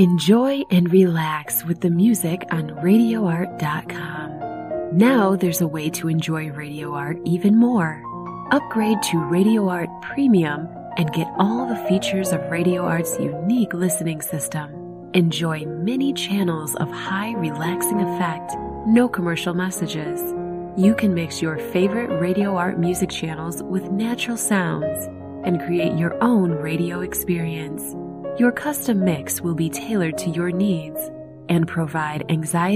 Enjoy and relax with the music on RadioArt.com. Now there's a way to enjoy Radio Art even more. Upgrade to Radio Art Premium and get all the features of Radio Art's unique listening system. Enjoy many channels of high relaxing effect, no commercial messages. You can mix your favorite Radio Art music channels with natural sounds and create your own radio experience. Your custom mix will be tailored to your needs and provide anxiety